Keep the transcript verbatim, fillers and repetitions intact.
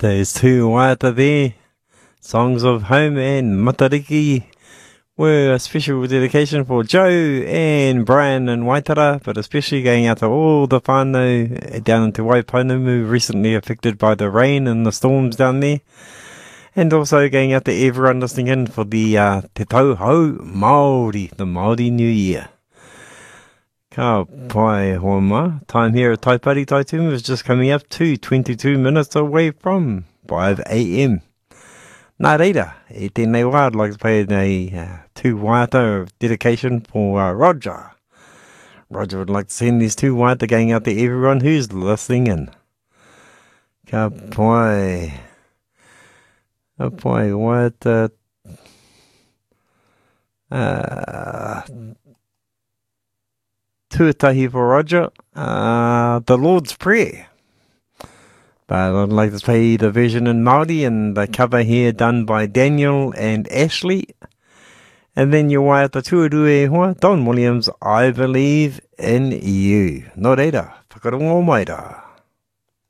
There's two waiata there. Songs of Home and Matariki were a special dedication for Joe and Brian and Waitara, but especially going out to all the whānau down into Waiponamu, recently affected by the rain and the storms down there. And also going out to everyone listening in for the uh, Te Tauhou Māori, the Māori New Year. Ka pai homa. Time here at Taipari Taitumu is just coming up to twenty-two minutes away from five a.m. Nā reira, e tēnei wā, I'd like to pay a uh, two waiata of dedication for uh, Roger. Roger would like to send these two waiata going out to everyone who's listening in. Ka pai. Ka pai waiata. Uh, tuatahi for Roger. Uh, the Lord's Prayer. But I'd like to play the version in Māori and the cover here done by Daniel and Ashley. And then your waiata tuarua e hoa, Don Williams, I Believe in You. Nō reira, whakarongo mai rā.